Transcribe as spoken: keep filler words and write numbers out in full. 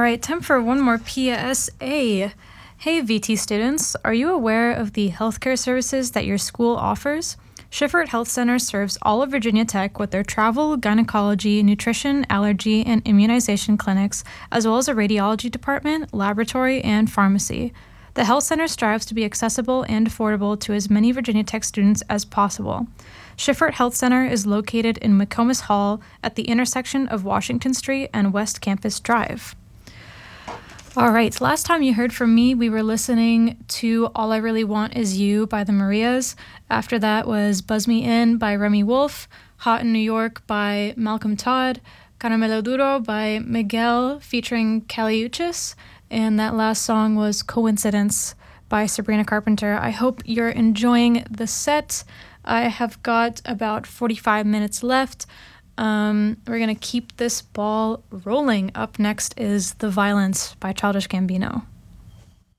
right, time for one more P S A. Hey, V T students, are you aware of the healthcare services that your school offers? Schifferett Health Center serves all of Virginia Tech with their travel, gynecology, nutrition, allergy, and immunization clinics, as well as a radiology department, laboratory, and pharmacy. The Health Center strives to be accessible and affordable to as many Virginia Tech students as possible. Schifferett Health Center is located in McComas Hall at the intersection of Washington Street and West Campus Drive. All right, last time you heard from me, we were listening to All I Really Want Is You by the Marias. After that was Buzz Me In by Remy Wolf, Hot in New York by Malcolm Todd, Caramelo Duro by Miguel featuring Kali Uchis, and that last song was Coincidence by Sabrina Carpenter. I hope you're enjoying the set. I have got about forty-five minutes left. Um, we're going to keep this ball rolling. Up next is The Violence by Childish Gambino.